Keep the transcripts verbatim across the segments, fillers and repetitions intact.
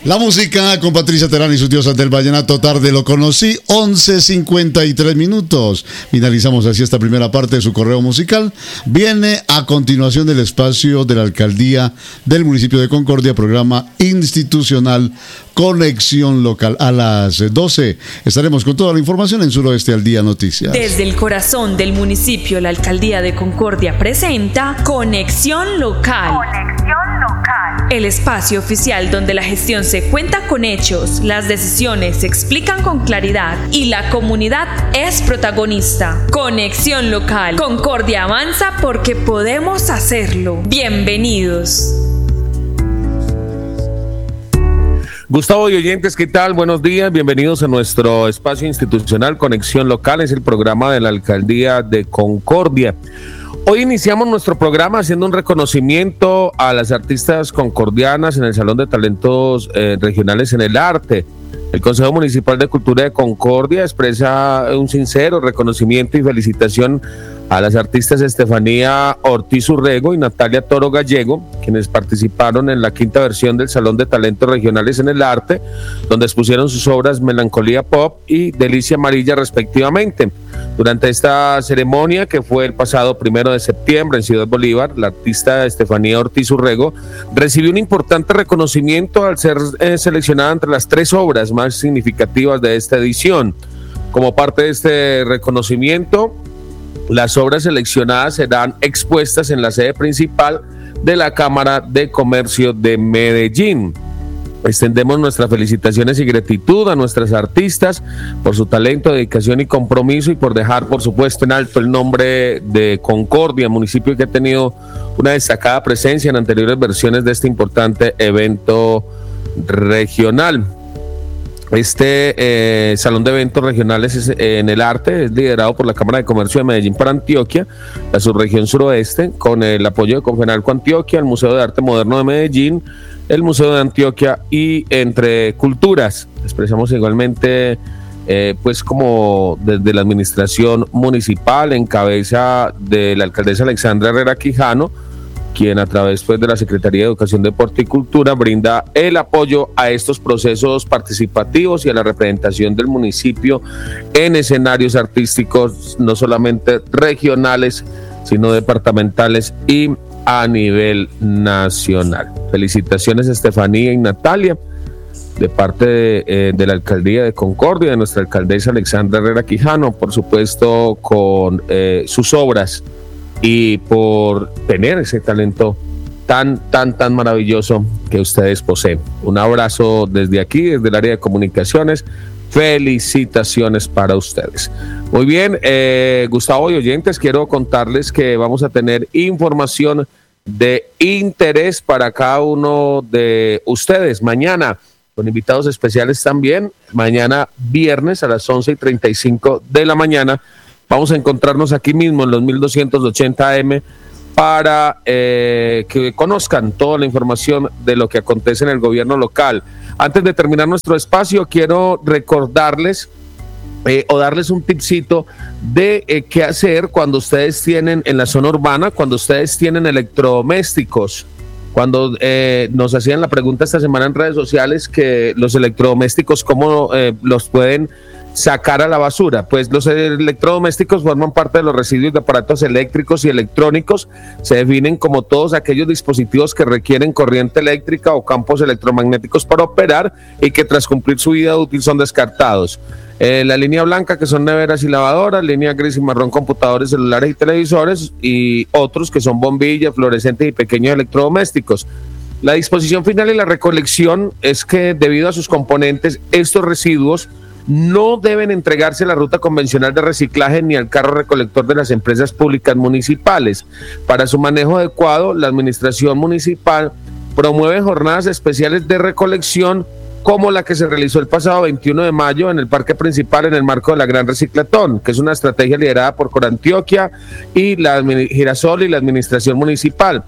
La música con Patricia Terán y sus diosas del vallenato. Tarde lo conocí, once cincuenta y tres minutos. Finalizamos así esta primera parte de su correo musical. Viene a continuación del espacio de la alcaldía del municipio de Concordia, programa institucional Conexión Local. A las doce estaremos con toda la información en Suroeste al Día Noticias. Desde el corazón del municipio, la alcaldía de Concordia presenta Conexión Local. Conexión Local. El espacio oficial donde la gestión se cuenta con hechos, las decisiones se explican con claridad y la comunidad es protagonista. Conexión Local. Concordia avanza porque podemos hacerlo. Bienvenidos. Gustavo y oyentes, ¿qué tal? Buenos días, bienvenidos a nuestro espacio institucional Conexión Local, es el programa de la Alcaldía de Concordia. Hoy iniciamos nuestro programa haciendo un reconocimiento a las artistas concordianas en el Salón de Talentos eh, Regionales en el Arte. El Consejo Municipal de Cultura de Concordia expresa un sincero reconocimiento y felicitación a las artistas Estefanía Ortiz Urrego y Natalia Toro Gallego, quienes participaron en la quinta versión del Salón de Talentos Regionales en el Arte, donde expusieron sus obras Melancolía Pop y Delicia Amarilla respectivamente. Durante esta ceremonia, que fue el pasado primero de septiembre en Ciudad Bolívar, la artista Estefanía Ortiz Urrego recibió un importante reconocimiento al ser eh, seleccionada entre las tres obras más significativas de esta edición. Como parte de este reconocimiento, las obras seleccionadas serán expuestas en la sede principal de la Cámara de Comercio de Medellín. Extendemos nuestras felicitaciones y gratitud a nuestras artistas por su talento, dedicación y compromiso, y por dejar, por supuesto, en alto el nombre de Concordia, municipio que ha tenido una destacada presencia en anteriores versiones de este importante evento regional. Este eh, Salón de Eventos Regionales es, eh, en el Arte es liderado por la Cámara de Comercio de Medellín para Antioquia, la subregión suroeste, con el apoyo de Confenalco Antioquia, el Museo de Arte Moderno de Medellín, el Museo de Antioquia y Entre Culturas. Expresamos igualmente, eh, pues como desde la administración municipal, en cabeza de la alcaldesa Alexandra Herrera Quijano, quien a través pues, de la Secretaría de Educación, Deporte y Cultura brinda el apoyo a estos procesos participativos y a la representación del municipio en escenarios artísticos no solamente regionales, sino departamentales y a nivel nacional. Felicitaciones a Estefanía y Natalia de parte de, eh, de la Alcaldía de Concordia, de nuestra alcaldesa Alexandra Herrera Quijano, por supuesto con eh, sus obras y por tener ese talento tan, tan, tan maravilloso que ustedes poseen. Un abrazo desde aquí, desde el área de comunicaciones. Felicitaciones para ustedes. Muy bien, eh, Gustavo y oyentes, quiero contarles que vamos a tener información de interés para cada uno de ustedes mañana, con invitados especiales también. Mañana viernes a las once y treinta y cinco de la mañana vamos a encontrarnos aquí mismo en los mil doscientos ochenta A M para eh, que conozcan toda la información de lo que acontece en el gobierno local. Antes de terminar nuestro espacio, quiero recordarles eh, o darles un tipcito de eh, qué hacer cuando ustedes tienen en la zona urbana, cuando ustedes tienen electrodomésticos. Cuando eh, nos hacían la pregunta esta semana en redes sociales que los electrodomésticos, ¿cómo eh, los pueden sacar a la basura? Pues los electrodomésticos forman parte de los residuos de aparatos eléctricos y electrónicos. Se definen como todos aquellos dispositivos que requieren corriente eléctrica o campos electromagnéticos para operar y que tras cumplir su vida útil son descartados. Eh, la línea blanca, que son neveras y lavadoras, línea gris y marrón, computadores, celulares y televisores, y otros que son bombillas, fluorescentes y pequeños electrodomésticos. La disposición final y la recolección es que debido a sus componentes, estos residuos no deben entregarse a la ruta convencional de reciclaje ni al carro recolector de las empresas públicas municipales. Para su manejo adecuado, la administración municipal promueve jornadas especiales de recolección como la que se realizó el pasado veintiuno de mayo en el Parque Principal en el marco de la Gran Reciclatón, que es una estrategia liderada por Corantioquia y la Girasol y la administración municipal.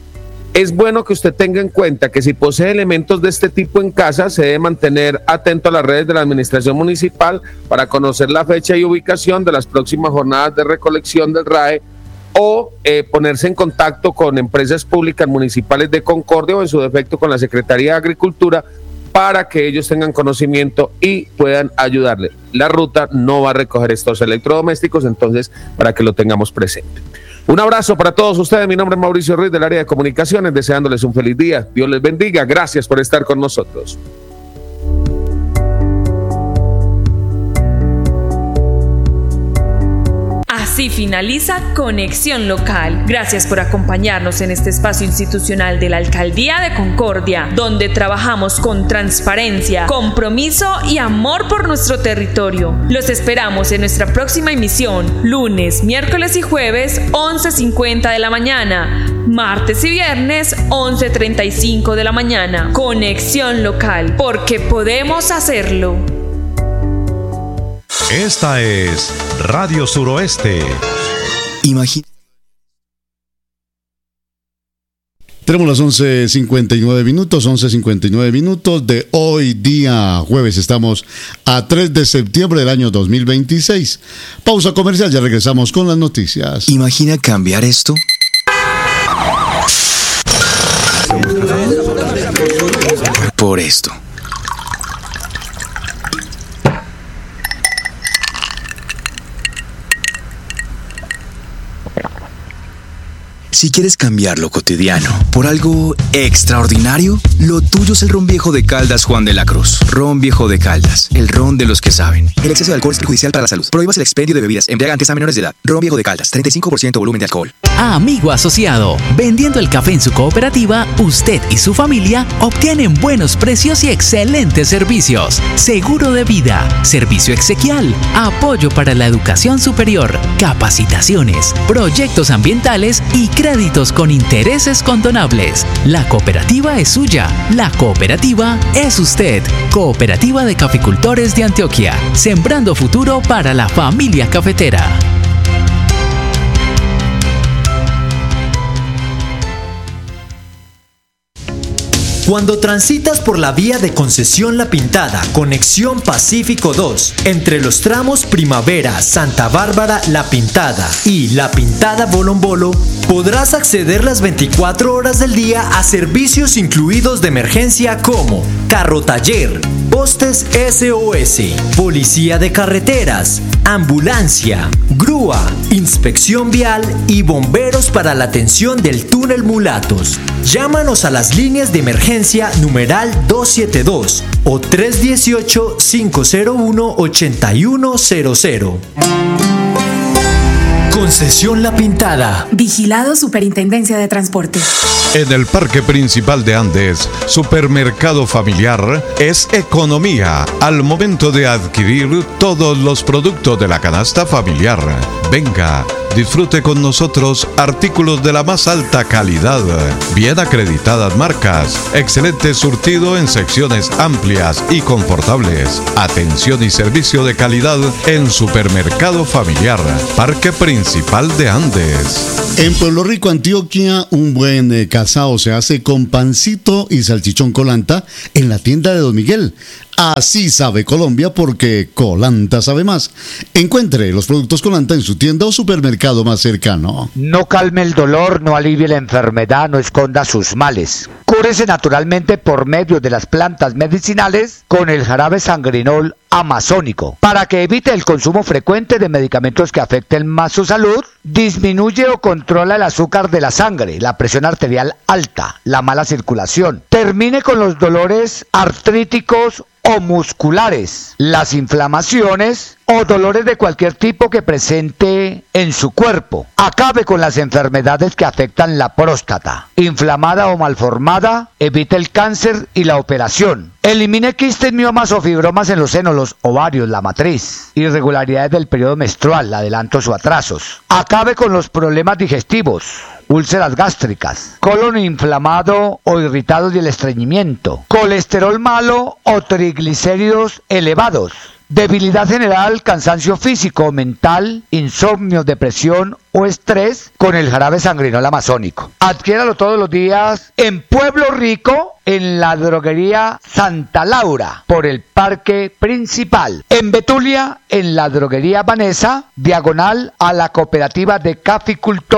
Es bueno que usted tenga en cuenta que si posee elementos de este tipo en casa, se debe mantener atento a las redes de la administración municipal para conocer la fecha y ubicación de las próximas jornadas de recolección del R A E o eh, ponerse en contacto con empresas públicas municipales de Concordia o en su defecto con la Secretaría de Agricultura para que ellos tengan conocimiento y puedan ayudarle. La ruta no va a recoger estos electrodomésticos, entonces para que lo tengamos presente. Un abrazo para todos ustedes. Mi nombre es Mauricio Ruiz del área de comunicaciones, deseándoles un feliz día. Dios les bendiga. Gracias por estar con nosotros. Así finaliza Conexión Local. Gracias por acompañarnos en este espacio institucional de la Alcaldía de Concordia, donde trabajamos con transparencia, compromiso y amor por nuestro territorio. Los esperamos en nuestra próxima emisión, lunes, miércoles y jueves, once cincuenta de la mañana, martes y viernes, once treinta y cinco de la mañana. Conexión Local, porque podemos hacerlo. Esta es Radio Suroeste. Imagina. Tenemos las once cincuenta y nueve minutos, once cincuenta y nueve minutos de hoy día jueves. Estamos a tres de septiembre del año dos mil veintiséis. Pausa comercial, ya regresamos con las noticias. ¿Imagina cambiar esto? Por esto. Si quieres cambiar lo cotidiano por algo extraordinario, lo tuyo es el ron viejo de Caldas Juan de la Cruz. Ron viejo de Caldas, el ron de los que saben. El exceso de alcohol es perjudicial para la salud. Prohíbas el expendio de bebidas embriagantes a menores de edad. Ron viejo de Caldas, treinta y cinco por ciento volumen de alcohol. Amigo asociado, vendiendo el café en su cooperativa, usted y su familia obtienen buenos precios y excelentes servicios. Seguro de vida, servicio exequial, apoyo para la educación superior, capacitaciones, proyectos ambientales y créditos con intereses condonables. La cooperativa es suya. La cooperativa es usted. Cooperativa de Caficultores de Antioquia. Sembrando futuro para la familia cafetera. Cuando transitas por la vía de Concesión La Pintada, Conexión Pacífico dos, entre los tramos Primavera, Santa Bárbara, La Pintada y La Pintada Bolombolo, podrás acceder las veinticuatro horas del día a servicios incluidos de emergencia como carro taller, postes S O S, policía de carreteras, ambulancia, grúa, inspección vial y bomberos para la atención del túnel Mulatos. Llámanos a las líneas de emergencia numeral doscientos setenta y dos o tres uno ocho, cinco cero uno, ocho uno cero cero. Concesión La Pintada. Vigilado Superintendencia de Transporte. En el Parque Principal de Andes, Supermercado Familiar es economía al momento de adquirir todos los productos de la canasta familiar. Venga, disfrute con nosotros artículos de la más alta calidad, bien acreditadas marcas, excelente surtido en secciones amplias y confortables, atención y servicio de calidad en Supermercado Familiar, Parque Principal de Andes. En Pueblo Rico, Antioquia, un buen eh, casado se hace con pancito y salchichón Colanta en la tienda de Don Miguel. Así sabe Colombia, porque Colanta sabe más. Encuentre los productos Colanta en su tienda o supermercado más cercano. No calme el dolor, no alivie la enfermedad, no esconda sus males. Cúrese naturalmente por medio de las plantas medicinales con el jarabe sangrinol amazónico. Para que evite el consumo frecuente de medicamentos que afecten más su salud, disminuye o controla el azúcar de la sangre, la presión arterial alta, la mala circulación. Termine con los dolores artríticos o musculares, las inflamaciones o dolores de cualquier tipo que presente en su cuerpo. Acabe con las enfermedades que afectan la próstata. Inflamada o malformada, evite el cáncer y la operación. Elimine quistes, miomas o fibromas en los senos, los ovarios, la matriz. Irregularidades del periodo menstrual, adelantos o atrasos. Acabe con los problemas digestivos, úlceras gástricas, colon inflamado o irritado y el estreñimiento, colesterol malo o triglicéridos elevados, debilidad general, cansancio físico o mental, insomnio, depresión o estrés con el jarabe sangrinol amazónico. Adquiéralo todos los días en Pueblo Rico, en la droguería Santa Laura, por el Parque Principal. En Betulia, en la droguería Vanessa, diagonal a la cooperativa de caficultores,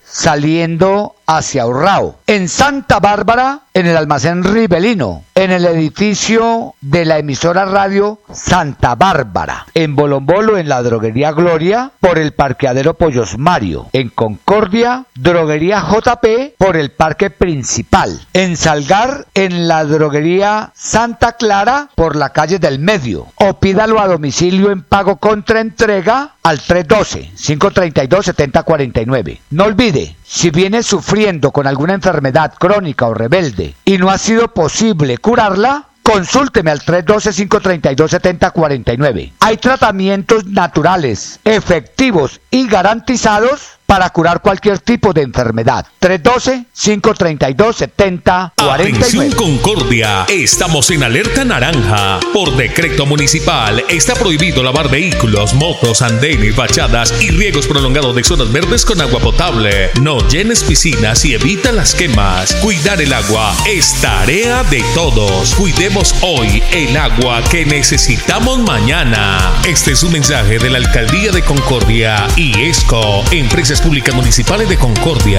saliendo hacia Urrao. En Santa Bárbara, en el almacén Rivelino. En el edificio de la emisora radio Santa Bárbara. En Bolombolo, en la droguería Gloria, por el parqueadero Pollos Mario. En Concordia, droguería J P, por el parque principal. En Salgar, en la droguería Santa Clara, por la calle del Medio. O pídalo a domicilio en pago contra entrega al tres uno dos, cinco tres dos, siete cero cuatro nueve. No olvide, si viene sufriendo con alguna enfermedad crónica o rebelde y no ha sido posible curarla, consúlteme al tres uno dos, cinco tres dos, siete cero cuatro nueve. Hay tratamientos naturales, efectivos y garantizados para curar cualquier tipo de enfermedad. tres uno dos, cinco tres dos, siete cero cuatro nueve. Atención Concordia, estamos en alerta naranja. Por decreto municipal está prohibido lavar vehículos, motos, andenes, fachadas y riegos prolongados de zonas verdes con agua potable. No llenes piscinas y evita las quemas. Cuidar el agua es tarea de todos. Cuidemos hoy el agua que necesitamos mañana. Este es un mensaje de la Alcaldía de Concordia y ESCO, Empresas Públicas Municipales de Concordia.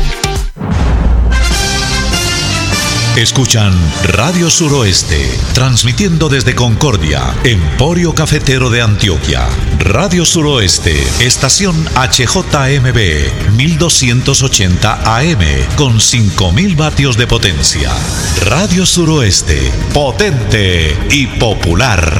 Escuchan Radio Suroeste, transmitiendo desde Concordia, Emporio Cafetero de Antioquia. Radio Suroeste, estación H J M B, mil doscientos ochenta A M, con cinco mil vatios de potencia. Radio Suroeste, potente y popular.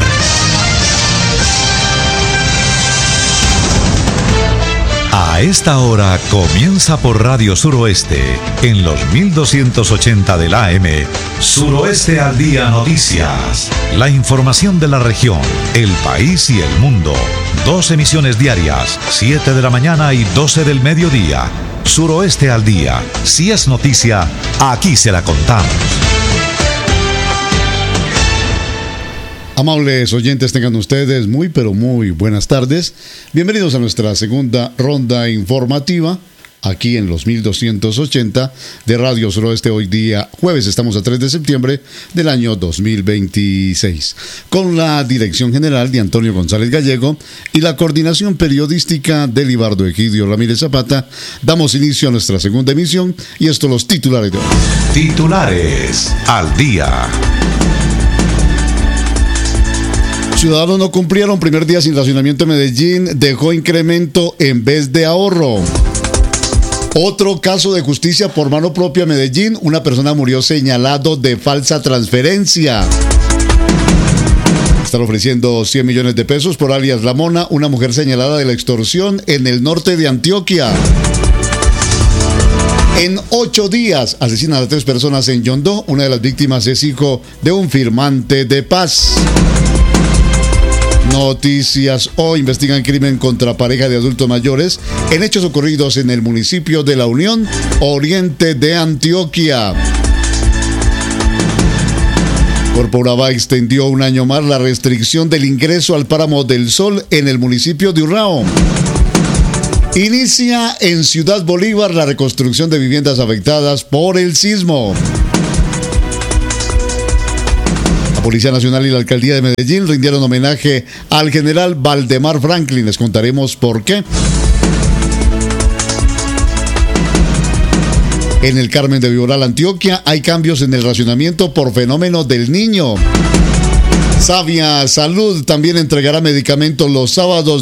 A esta hora comienza por Radio Suroeste, en los mil doscientos ochenta del A M, Suroeste al Día Noticias. La información de la región, el país y el mundo. Dos emisiones diarias, siete de la mañana y doce del mediodía. Suroeste al Día. Si es noticia, aquí se la contamos. Amables oyentes, tengan ustedes muy pero muy buenas tardes. Bienvenidos a nuestra segunda ronda informativa aquí en los mil doscientos ochenta de Radio Suroeste. Hoy día jueves, estamos a tres de septiembre del año dos mil veintiséis. Con la dirección general de Antonio González Gallego y la coordinación periodística de Libardo Egidio Ramírez Zapata, damos inicio a nuestra segunda emisión y estos los titulares de hoy. Titulares al día. Ciudadanos no cumplieron primer día sin racionamiento en Medellín, dejó incremento en vez de ahorro. Otro caso de justicia por mano propia en Medellín, una persona murió señalado de falsa transferencia. Están ofreciendo cien millones de pesos por alias La Mona, una mujer señalada de la extorsión en el norte de Antioquia. En ocho días asesinan a tres personas en Yondó, una de las víctimas es hijo de un firmante de paz. Noticias hoy: investigan crimen contra pareja de adultos mayores en hechos ocurridos en el municipio de La Unión, oriente de Antioquia. Corpo Urabá extendió un año más la restricción del ingreso al Páramo del Sol en el municipio de Urrao. Inicia en Ciudad Bolívar la reconstrucción de viviendas afectadas por el sismo. Policía Nacional y la Alcaldía de Medellín rindieron homenaje al general Valdemar Franklin. Les contaremos por qué. En el Carmen de Viboral, Antioquia, hay cambios en el racionamiento por fenómeno del Niño. Sabia Salud también entregará medicamentos los sábados